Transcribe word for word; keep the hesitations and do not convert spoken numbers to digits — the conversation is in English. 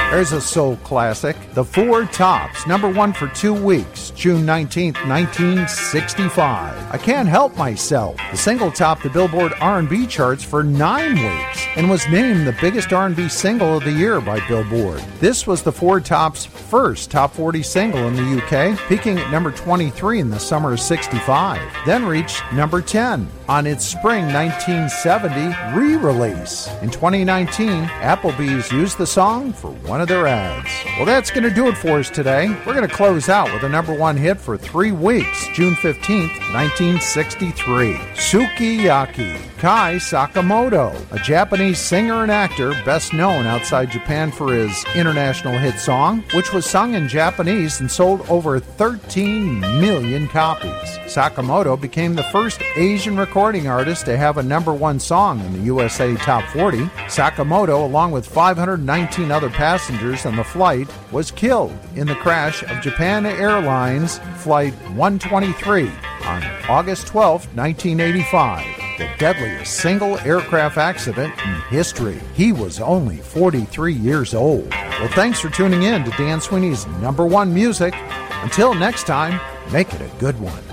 There's a soul classic, The Four Tops, number one for two weeks, June nineteenth, nineteen sixty-five. I Can't Help Myself. The single topped the Billboard R and B charts for nine weeks and was named the biggest R and B single of the year by Billboard. This was the Four Tops' first top forty single in the U K, peaking at number twenty-three in the summer of sixty-five, then reached number ten on its spring nineteen seventy re-release. In twenty nineteen, Applebee's used the song for one of their ads. Well, that's going to do it for us today. We're going to close out with a number one hit for three weeks, June fifteenth, nineteen sixty-three. Sukiyaki, Kai Sakamoto, a Japanese singer and actor best known outside Japan for his international hit song, which was sung in Japanese and sold over thirteen million copies. Sakamoto became the first Asian recording artist to have a number one song in the U S A Top forty. Sakamoto, along with five hundred nineteen other passengers on the flight, was killed in the crash of Japan Airlines Flight one twenty-three on August twelfth, nineteen eighty-five, the deadliest single aircraft accident in history. He was only forty-three years old. Well, thanks for tuning in to Dan Sweeney's Number One Music. Until next time, make it a good one.